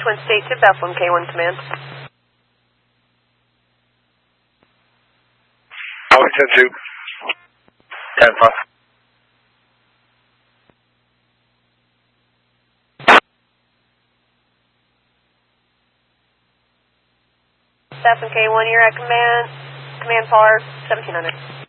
Twin State to Bethlehem, K1 Command. Washington 2. 10-5. Bethlehem, K1, you're at command power 1700.